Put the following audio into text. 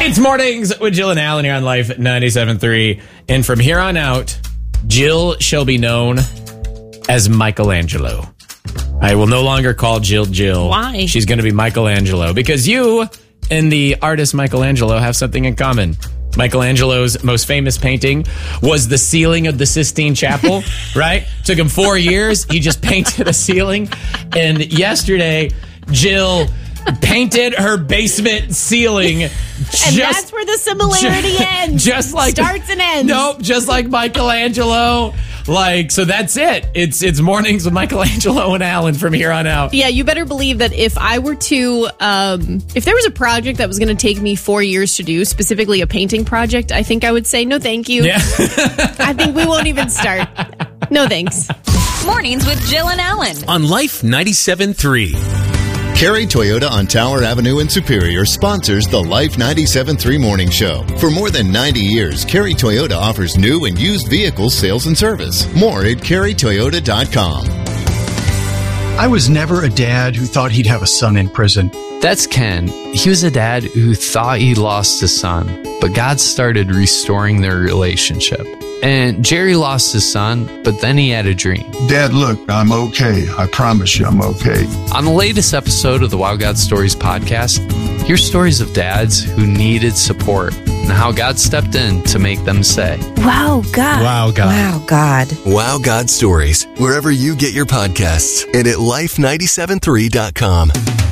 It's Mornings with Jill and Alan here on Life 97.3. And from here on out, Jill shall be known as Michelangelo. I will no longer call Jill Jill. Why? She's going to be Michelangelo because you and the artist Michelangelo have something in common. Michelangelo's most famous painting was the ceiling of the Sistine Chapel, right? Took him 4 years. He just painted a ceiling. And yesterday, Jill painted her basement ceiling. And that's where the similarity ends. Just like starts and ends. Nope, just like Michelangelo. So that's it. It's Mornings with Michelangelo and Alan from here on out. Yeah, you better believe that if I were to, if there was a project that was going to take me 4 years to do, specifically a painting project, I think I would say no thank you. Yeah. I think we won't even start. No thanks. Mornings with Jill and Alan on Life 97.3. Carey Toyota on Tower Avenue in Superior sponsors the Life 97.3 Morning Show. For more than 90 years, Carey Toyota offers new and used vehicles sales and service. More at CareyToyota.com. I was never a dad who thought he'd have a son in prison. That's Ken. He was a dad who thought he lost his son, but God started restoring their relationship. And Jerry lost his son, but then he had a dream. Dad, look, I'm okay. I promise you I'm okay. On the latest episode of the Wow God Stories podcast, hear stories of dads who needed support and how God stepped in to make them say, Wow, God. Wow, God. Wow, God. Wow God Stories, wherever you get your podcasts and at life973.com.